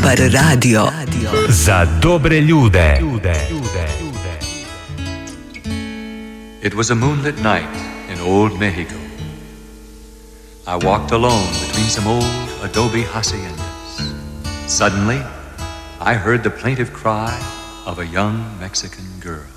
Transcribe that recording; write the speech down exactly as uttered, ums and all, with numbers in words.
Super radio. Za dobre ljude. It was a moonlit night in old Mexico. I walked alone between some old adobe haciendas. Suddenly, I heard the plaintive cry of a young Mexican girl.